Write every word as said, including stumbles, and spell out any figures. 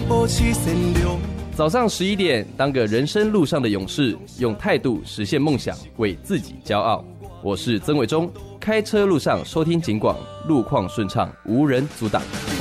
保持善良。 早上十一点，当个人生路上的勇士，用态度实现梦想，为自己骄傲。我是曾伟忠，开车路上收听警广，路况顺畅，无人阻挡。